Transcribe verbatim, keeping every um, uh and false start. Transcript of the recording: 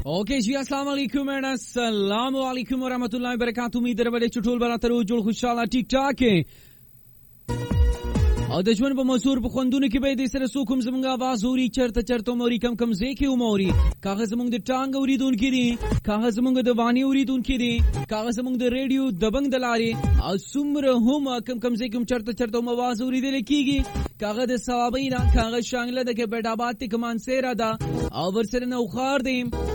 اوکے جی السلام علیکم اینڈ السلام علیکم ورحمۃ اللہ وبرکاتہ. امید دربه چټول براتر او جوړ خوشاله ټیک ټاک او د ژوند په موضوع په خوندونه کې به د سره سو کوم زمونږ आवाज اوري چرته چرته موري کم کم زیکي عمري کاغذ زمونږ د ټانګ اوریدونکو دي کاغذ زمونږ د وانی اوریدونکو دي کاغذ زمونږ د ریډیو دبنګ دلاري او سمره هم کم کم زیکم چرته چرته आवाज اوریدل کیږي کاغذ د ثوابینا کاغذ شانګله د کې بیډابات کمان سیرا دا او ورسره نو خار دیم